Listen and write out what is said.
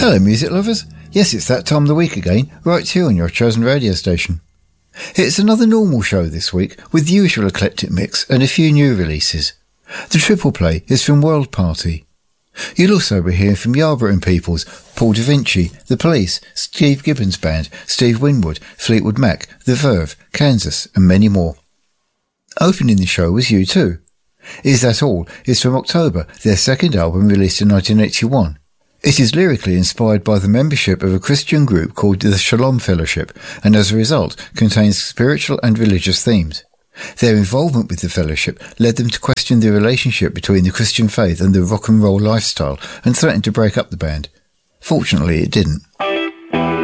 Hello music lovers, yes it's that time of the week again, right here on your chosen radio station. It's another normal show this week with the usual eclectic mix and a few new releases. The triple play is from World Party. You'll also be hearing from Yarborough and Peoples, Paul Da Vinci, The Police, Steve Gibbons Band, Steve Winwood, Fleetwood Mac, The Verve, Kansas and many more. Opening the show was U2. Is That All is from October, their second album released in 1981. It is lyrically inspired by the membership of a Christian group called the Shalom Fellowship, and as a result contains spiritual and religious themes. Their involvement with the fellowship led them to question the relationship between the Christian faith and the rock and roll lifestyle, and threatened to break up the band. Fortunately, it didn't.